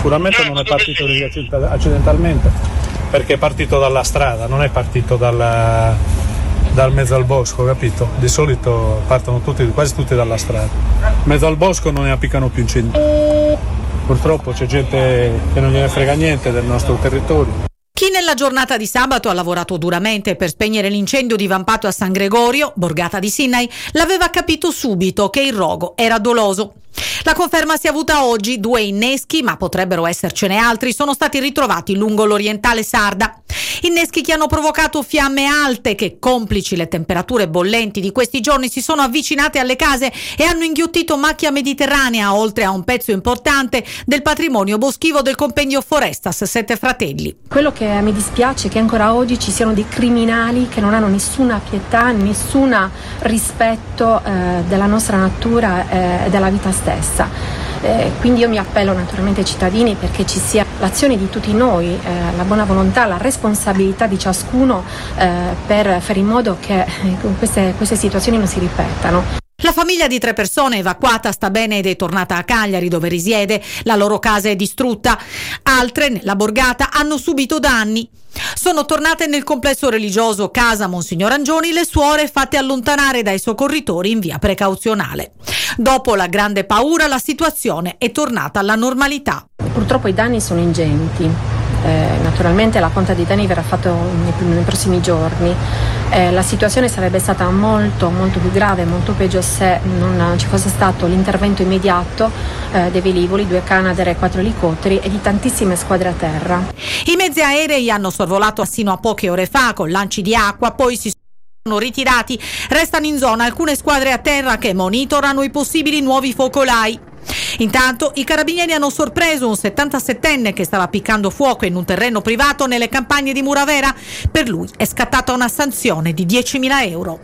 sicuramente non è partito accidentalmente, perché è partito dalla strada, non è partito dal mezzo al bosco, capito? Di solito partono quasi tutti dalla strada. In mezzo al bosco non ne appiccano più incendi. Purtroppo c'è gente che non gliene frega niente del nostro territorio. Chi nella giornata di sabato ha lavorato duramente per spegnere l'incendio divampato a San Gregorio, borgata di Sinai, l'aveva capito subito che il rogo era doloso. La conferma si è avuta oggi: 2 inneschi, ma potrebbero essercene altri, sono stati ritrovati lungo l'orientale sarda. Inneschi che hanno provocato fiamme alte che, complici le temperature bollenti di questi giorni, si sono avvicinate alle case e hanno inghiottito macchia mediterranea, oltre a un pezzo importante del patrimonio boschivo del compendio Forestas Sette Fratelli. Quello che mi dispiace è che ancora oggi ci siano dei criminali che non hanno nessuna pietà, nessun rispetto della nostra natura e della vita stessa. Quindi io mi appello naturalmente ai cittadini perché ci sia l'azione di tutti noi, la buona volontà, la responsabilità di ciascuno per fare in modo che queste situazioni non si ripetano. La famiglia di 3 persone evacuata sta bene ed è tornata a Cagliari, dove risiede. La loro casa è distrutta. Altre, nella borgata, hanno subito danni. Sono tornate nel complesso religioso Casa Monsignor Angioni le suore fatte allontanare dai soccorritori in via precauzionale. Dopo la grande paura, la situazione è tornata alla normalità. Purtroppo i danni sono ingenti. Naturalmente la conta dei danni verrà fatto nei prossimi giorni. La situazione sarebbe stata molto più grave, molto peggio se non ci fosse stato l'intervento immediato dei velivoli, 2 Canadair e 4 elicotteri e di tantissime squadre a terra. I mezzi aerei hanno sorvolato sino a poche ore fa con lanci di acqua, poi si sono ritirati. Restano in zona alcune squadre a terra che monitorano i possibili nuovi focolai. Intanto i carabinieri hanno sorpreso un 77enne che stava piccando fuoco in un terreno privato nelle campagne di Muravera. Per lui è scattata una sanzione di 10.000 euro.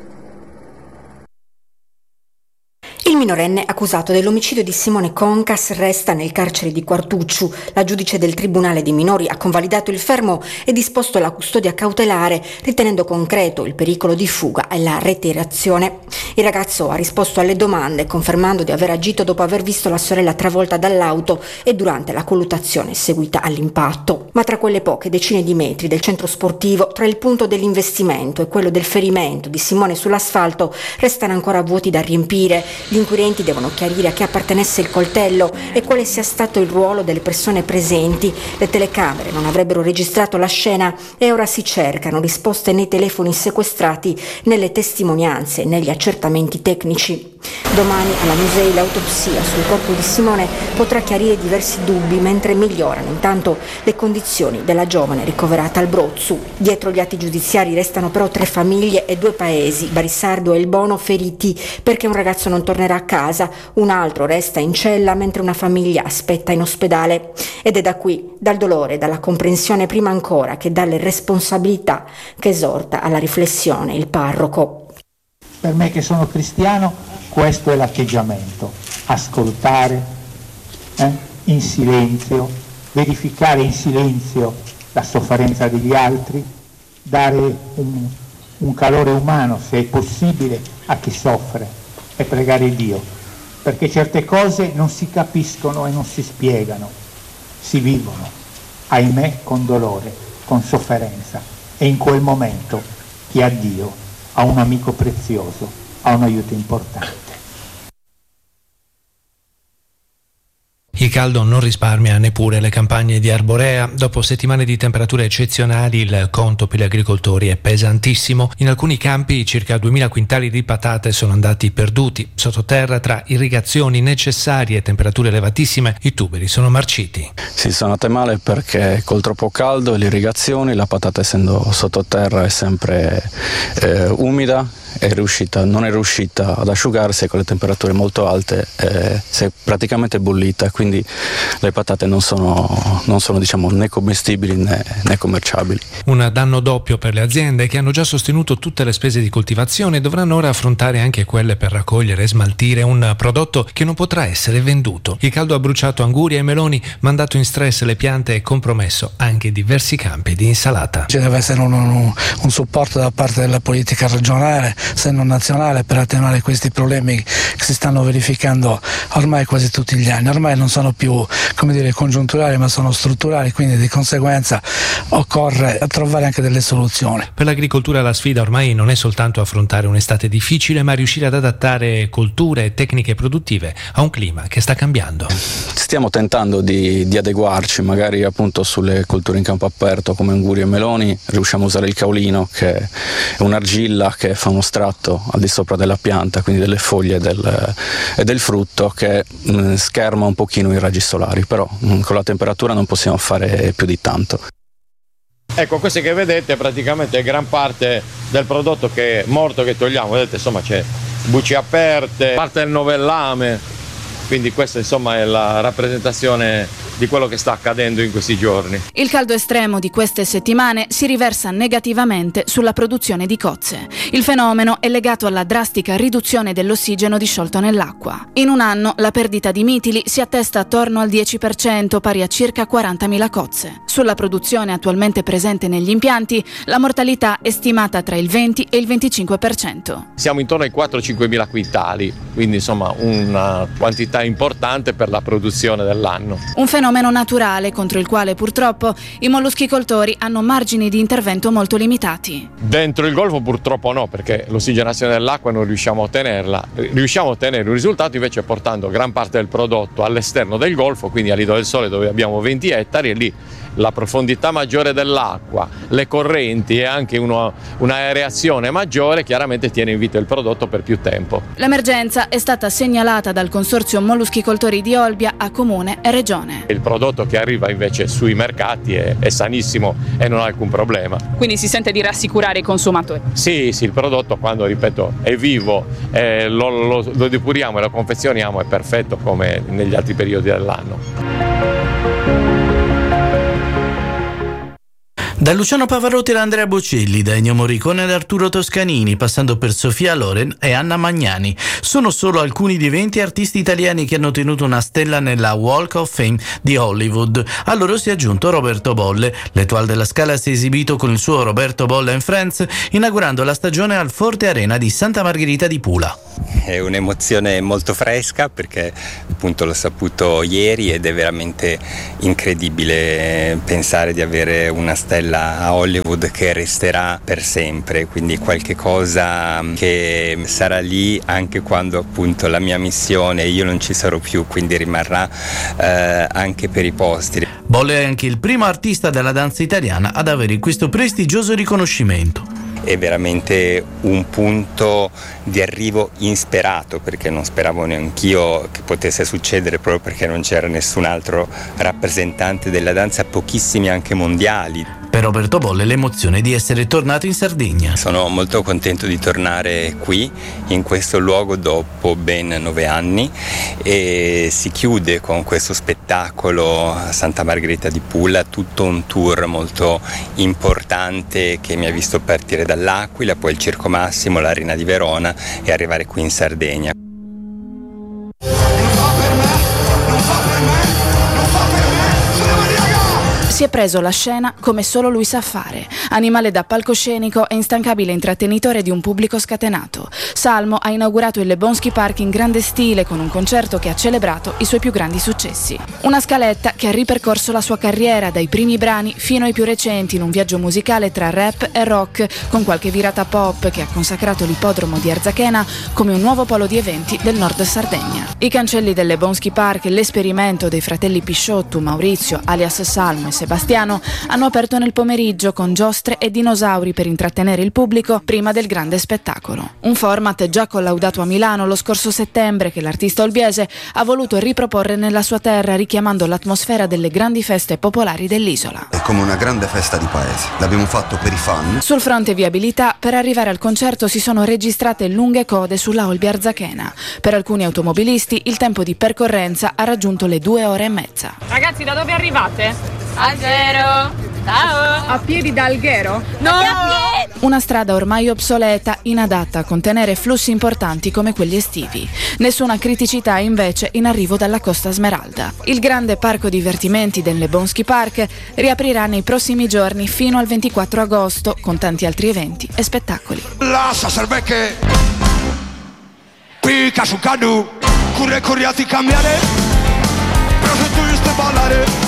Il minorenne accusato dell'omicidio di Simone Concas resta nel carcere di Quartucciu. La giudice del Tribunale dei Minori ha convalidato il fermo e disposto la custodia cautelare, ritenendo concreto il pericolo di fuga e la reiterazione. Il ragazzo ha risposto alle domande, confermando di aver agito dopo aver visto la sorella travolta dall'auto e durante la colluttazione seguita all'impatto. Ma tra quelle poche decine di metri del centro sportivo, tra il punto dell'investimento e quello del ferimento di Simone sull'asfalto, restano ancora vuoti da riempire. Gli inquirenti devono chiarire a chi appartenesse il coltello e quale sia stato il ruolo delle persone presenti. Le telecamere non avrebbero registrato la scena e ora si cercano risposte nei telefoni sequestrati, nelle testimonianze e negli accertamenti tecnici. Domani alla Musei l'autopsia sul corpo di Simone potrà chiarire diversi dubbi, mentre migliorano intanto le condizioni della giovane ricoverata al Brozzu. Dietro gli atti giudiziari restano però 3 famiglie e 2 paesi, Barissardo e Il Bono, feriti perché un ragazzo non tornerà a casa, un altro resta in cella mentre una famiglia aspetta in ospedale. Ed è da qui, dal dolore e dalla comprensione prima ancora che dalle responsabilità, che esorta alla riflessione il parroco. Per me che sono cristiano, questo è l'atteggiamento: ascoltare in silenzio, verificare in silenzio la sofferenza degli altri, dare un calore umano, se è possibile, a chi soffre e pregare Dio, perché certe cose non si capiscono e non si spiegano, si vivono, ahimè, con dolore, con sofferenza, e in quel momento chi ha Dio ha un amico prezioso, ha un aiuto importante. Il caldo non risparmia neppure le campagne di Arborea. Dopo settimane di temperature eccezionali, il conto per gli agricoltori è pesantissimo. In alcuni campi circa 2000 quintali di patate sono andati perduti. Sottoterra, tra irrigazioni necessarie e temperature elevatissime, i tuberi sono marciti. Sì, sono andate male perché col troppo caldo e le irrigazioni, la patata essendo sottoterra è sempre umida, non è riuscita ad asciugarsi, e con le temperature molto alte si è praticamente bollita, quindi le patate non sono diciamo né commestibili né commerciabili. Un danno doppio per le aziende che hanno già sostenuto tutte le spese di coltivazione e dovranno ora affrontare anche quelle per raccogliere e smaltire un prodotto che non potrà essere venduto. Il caldo ha bruciato angurie e meloni, mandato in stress le piante e compromesso anche diversi campi di insalata. Ci deve essere un supporto da parte della politica regionale se non nazionale, per attenuare questi problemi che si stanno verificando ormai quasi tutti gli anni. Ormai non sono più, congiunturali, ma sono strutturali, quindi di conseguenza occorre trovare anche delle soluzioni. Per l'agricoltura la sfida ormai non è soltanto affrontare un'estate difficile, ma riuscire ad adattare colture e tecniche produttive a un clima che sta cambiando. Stiamo tentando di adeguarci, magari appunto sulle colture in campo aperto come anguri e meloni riusciamo a usare il caolino, che è un'argilla che fa uno stratto al di sopra della pianta, quindi delle foglie e del frutto, che scherma un pochino i raggi solari, però con la temperatura non possiamo fare più di tanto. Ecco, queste che vedete praticamente è gran parte del prodotto che è morto che togliamo, vedete, insomma c'è bucce aperte, parte del novellame, quindi questa insomma è la rappresentazione di quello che sta accadendo in questi giorni. Il caldo estremo di queste settimane si riversa negativamente sulla produzione di cozze. Il fenomeno è legato alla drastica riduzione dell'ossigeno disciolto nell'acqua. In un anno la perdita di mitili si attesta attorno al 10%, pari a circa 40.000 cozze. Sulla produzione attualmente presente negli impianti, la mortalità è stimata tra il 20 e il 25%. Siamo intorno ai 4-5 mila quintali, quindi insomma una quantità importante per la produzione dell'anno. Un fenomeno naturale contro il quale purtroppo i molluschicoltori hanno margini di intervento molto limitati. Dentro il golfo purtroppo no, perché l'ossigenazione dell'acqua non riusciamo a ottenerla. Riusciamo a ottenere un risultato invece portando gran parte del prodotto all'esterno del golfo, quindi a Lido del Sole, dove abbiamo 20 ettari, e lì la profondità maggiore dell'acqua, le correnti e anche un'aereazione maggiore chiaramente tiene in vita il prodotto per più tempo. L'emergenza è stata segnalata dal Consorzio Molluschicoltori di Olbia a Comune e Regione. Il prodotto che arriva invece sui mercati è sanissimo e non ha alcun problema. Quindi si sente di rassicurare i consumatori? Sì, il prodotto quando, ripeto, è vivo, lo depuriamo e lo confezioniamo, è perfetto come negli altri periodi dell'anno. Da Luciano Pavarotti ad Andrea Bocelli, da Ennio Morricone ad Arturo Toscanini, passando per Sofia Loren e Anna Magnani. Sono solo alcuni dei 20 artisti italiani che hanno ottenuto una stella nella Walk of Fame di Hollywood. A loro si è aggiunto Roberto Bolle. L'Étoile della Scala si è esibito con il suo Roberto Bolle and Friends, inaugurando la stagione al Forte Arena di Santa Margherita di Pula. È un'emozione molto fresca perché appunto l'ho saputo ieri ed è veramente incredibile pensare di avere una stella a Hollywood che resterà per sempre, quindi qualche cosa che sarà lì anche quando appunto la mia missione io non ci sarò più, quindi rimarrà anche per i posti. Bolle è anche il primo artista della danza italiana ad avere questo prestigioso riconoscimento. È veramente un punto di arrivo insperato, perché non speravo neanch'io che potesse succedere, proprio perché non c'era nessun altro rappresentante della danza, pochissimi anche mondiali. Per Roberto Bolle l'emozione di essere tornato in Sardegna. Sono molto contento di tornare qui, in questo luogo, dopo ben 9 anni, e si chiude con questo spettacolo a Santa Margherita di Pula, tutto un tour molto importante che mi ha visto partire dall'Aquila, poi il Circo Massimo, l'Arena di Verona e arrivare qui in Sardegna. Si è preso la scena come solo lui sa fare, animale da palcoscenico e instancabile intrattenitore di un pubblico scatenato. Salmo ha inaugurato il Lebowski Park in grande stile con un concerto che ha celebrato i suoi più grandi successi. Una scaletta che ha ripercorso la sua carriera dai primi brani fino ai più recenti in un viaggio musicale tra rap e rock, con qualche virata pop che ha consacrato l'ippodromo di Arzachena come un nuovo polo di eventi del nord Sardegna. I cancelli del Lebowski Park, l'esperimento dei fratelli Pisciotto, Maurizio alias Salmo e Sebastiano, hanno aperto nel pomeriggio con giostre e dinosauri per intrattenere il pubblico prima del grande spettacolo. Un format già collaudato a Milano lo scorso settembre che l'artista olbiese ha voluto riproporre nella sua terra, richiamando l'atmosfera delle grandi feste popolari dell'isola. È come una grande festa di paese, l'abbiamo fatto per i fan. Sul fronte viabilità, per arrivare al concerto si sono registrate lunghe code sulla Olbia Arzachena. Per alcuni automobilisti il tempo di percorrenza ha raggiunto le 2 ore e mezza. Ragazzi, da dove arrivate? A zero. Ciao! A piedi da Alghero? No! Una strada ormai obsoleta, inadatta a contenere flussi importanti come quelli estivi. Nessuna criticità invece in arrivo dalla Costa Smeralda. Il grande parco divertimenti del Lebonski Park riaprirà nei prossimi giorni fino al 24 agosto con tanti altri eventi e spettacoli. Lascia Servecche, picca su cadu, curriati cambiare, progettuiste ballare.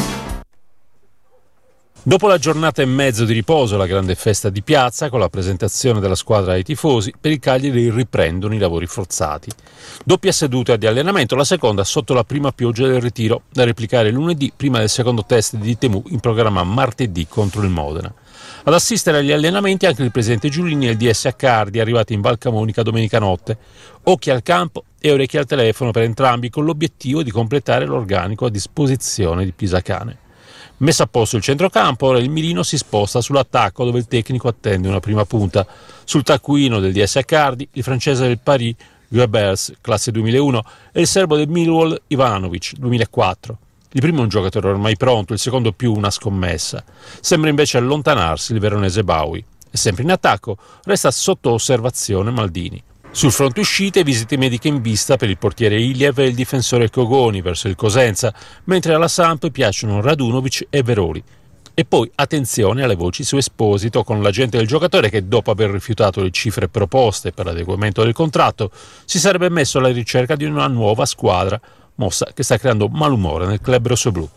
Dopo la giornata e mezzo di riposo, la grande festa di piazza con la presentazione della squadra ai tifosi, per il Cagliari riprendono i lavori forzati. Doppia seduta di allenamento, la seconda sotto la prima pioggia del ritiro, da replicare lunedì prima del secondo test di Temu in programma martedì contro il Modena. Ad assistere agli allenamenti anche il presidente Giulini e il DS Accardi, arrivati in Val Camonica domenica notte. Occhi al campo e orecchie al telefono per entrambi, con l'obiettivo di completare l'organico a disposizione di Pisacane. Messo a posto il centrocampo, ora il mirino si sposta sull'attacco dove il tecnico attende una prima punta. Sul taccuino del DS Accardi, il francese del Paris, Goebbels, classe 2001, e il serbo del Millwall, Ivanovic, 2004. Il primo è un giocatore ormai pronto, il secondo più una scommessa. Sembra invece allontanarsi il veronese Baui. E sempre in attacco resta sotto osservazione Maldini. Sul fronte uscite, visite mediche in vista per il portiere Iliev e il difensore Cogoni verso il Cosenza, mentre alla Samp piacciono Radunovic e Veroli. E poi attenzione alle voci su Esposito, con l'agente del giocatore che, dopo aver rifiutato le cifre proposte per l'adeguamento del contratto, si sarebbe messo alla ricerca di una nuova squadra, mossa che sta creando malumore nel club rossoblù.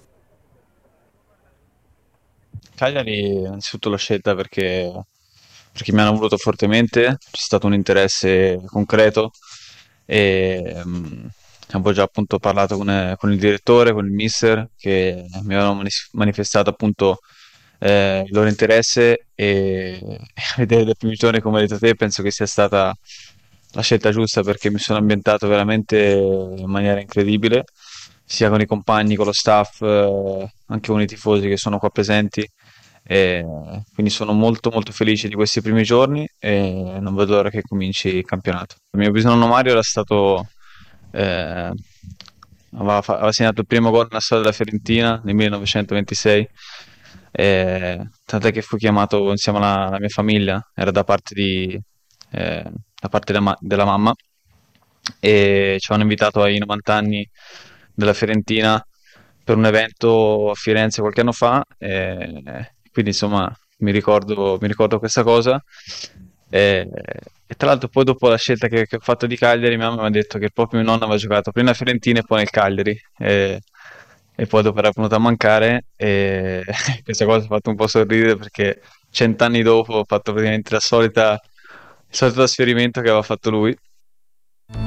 Cagliari, innanzitutto l'ho scelta perché mi hanno voluto fortemente, c'è stato un interesse concreto e avevo già appunto parlato con il direttore, con il mister, che mi avevano manifestato appunto il loro interesse e vedere dai primi giorni, come hai detto te, penso che sia stata la scelta giusta perché mi sono ambientato veramente in maniera incredibile, sia con i compagni, con lo staff, anche con i tifosi che sono qua presenti. E quindi sono molto molto felice di questi primi giorni e non vedo l'ora che cominci il campionato. Il mio bisnonno Mario era stato aveva segnato il primo gol nella storia della Fiorentina nel 1926, tant'è che fu chiamato insieme alla mia famiglia, era da parte della mamma, e ci hanno invitato ai 90 anni della Fiorentina per un evento a Firenze qualche anno fa, quindi insomma mi ricordo questa cosa. E tra l'altro poi dopo la scelta che ho fatto di Cagliari, mia mamma mi ha detto che proprio mio nonno aveva giocato prima a Fiorentina e poi nel Cagliari, e poi dopo era venuto a mancare, e questa cosa mi ha fatto un po' sorridere perché 100 anni dopo ho fatto praticamente il solito trasferimento che aveva fatto lui,